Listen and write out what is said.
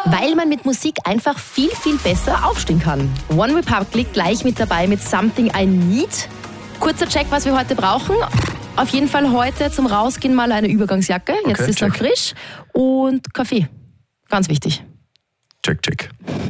weil man mit Musik einfach viel, viel besser aufstehen kann. One Republic gleich mit dabei mit Something I Need. Kurzer Check, was wir heute brauchen. Auf jeden Fall heute zum Rausgehen mal eine Übergangsjacke. Jetzt ist noch frisch. Und Kaffee. Ganz wichtig. Check.